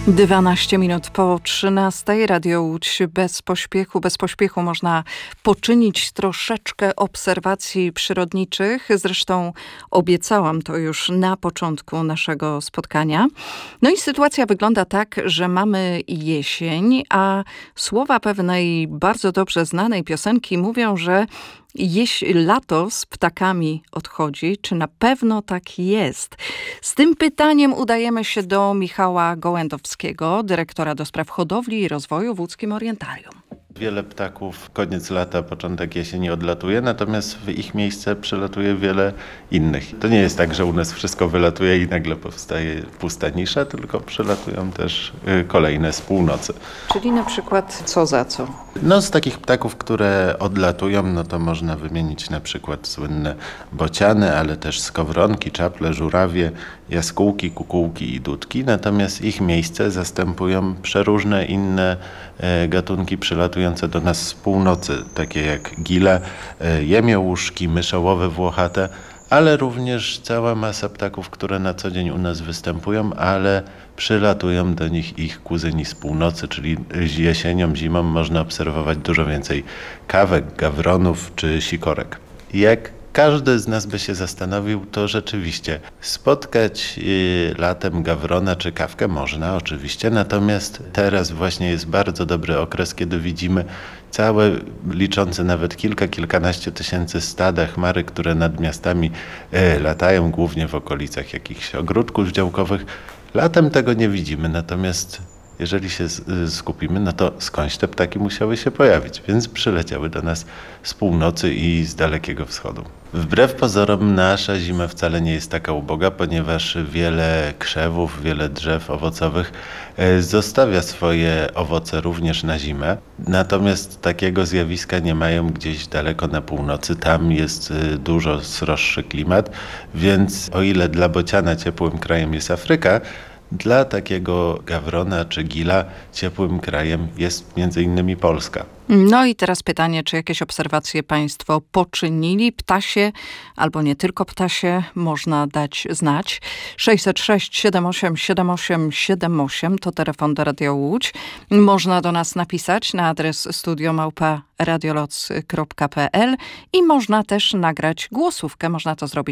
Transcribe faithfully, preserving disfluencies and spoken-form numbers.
dwanaście minut po trzynastej. Radio Łódź bez pośpiechu. Bez pośpiechu można poczynić troszeczkę obserwacji przyrodniczych. Zresztą obiecałam to już na początku naszego spotkania. No i sytuacja wygląda tak, że mamy jesień, a słowa pewnej bardzo dobrze znanej piosenki mówią, że jeśli lato z ptakami odchodzi, czy na pewno tak jest? Z tym pytaniem udajemy się do Michała Gołędowskiego, dyrektora do spraw hodowli i rozwoju w Łódzkim Orientarium. Wiele ptaków koniec lata, początek jesieni odlatuje, natomiast w ich miejsce przylatuje wiele innych. To nie jest tak, że u nas wszystko wylatuje i nagle powstaje pusta nisza, tylko przylatują też kolejne z północy. Czyli na przykład co za co? No z takich ptaków, które odlatują, no to można wymienić na przykład słynne bociany, ale też skowronki, czaple, żurawie, jaskółki, kukułki i dudki. Natomiast ich miejsce zastępują przeróżne inne gatunki przylatujące do nas z północy, takie jak gile, jemiołuszki, myszołowy włochate, ale również cała masa ptaków, które na co dzień u nas występują, ale przylatują do nich ich kuzyni z północy, czyli jesienią, zimą można obserwować dużo więcej kawek, gawronów czy sikorek. Jak każdy z nas by się zastanowił, to rzeczywiście spotkać y, latem gawrona czy kawkę można oczywiście, natomiast teraz właśnie jest bardzo dobry okres, kiedy widzimy całe, liczące nawet kilka, kilkanaście tysięcy stada chmary, które nad miastami y, latają, głównie w okolicach jakichś ogródków działkowych. Latem tego nie widzimy, natomiast jeżeli się skupimy, no to skądś te ptaki musiały się pojawić, więc przyleciały do nas z północy i z Dalekiego Wschodu. Wbrew pozorom nasza zima wcale nie jest taka uboga, ponieważ wiele krzewów, wiele drzew owocowych zostawia swoje owoce również na zimę. Natomiast takiego zjawiska nie mają gdzieś daleko na północy. Tam jest dużo sroższy klimat, więc o ile dla bociana ciepłym krajem jest Afryka, dla takiego gawrona czy gila ciepłym krajem jest między innymi Polska. No i teraz pytanie, czy jakieś obserwacje państwo poczynili? Ptasie, albo nie tylko ptasie, można dać znać. sześćset sześć siedem osiem siedem osiem siedem osiem to telefon do Radia Łódź. Można do nas napisać na adres studio małpa radioloc kropka p l i można też nagrać głosówkę. Można to zrobić